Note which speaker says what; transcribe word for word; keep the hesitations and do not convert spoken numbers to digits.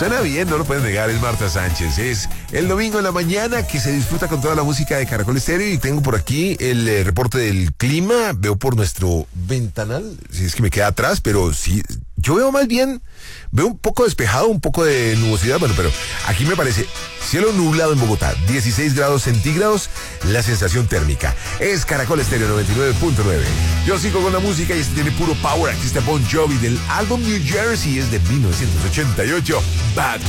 Speaker 1: Suena bien, no lo pueden negar, es Marta Sánchez. Es el domingo en la mañana que se disfruta con toda la música de Caracol Estéreo y tengo por aquí el eh, reporte del clima. Veo por nuestro ventanal, si es que me queda atrás, pero sí, yo veo más bien, veo un poco despejado, un poco de nubosidad, bueno, pero aquí me parece cielo nublado en Bogotá, dieciséis grados centígrados, la sensación térmica. Es Caracol Estéreo noventa y nueve punto nueve. Yo sigo con la música y este tiene puro power. Aquí está Bon Jovi del álbum New Jersey, es de mil novecientos ochenta y ocho. Bad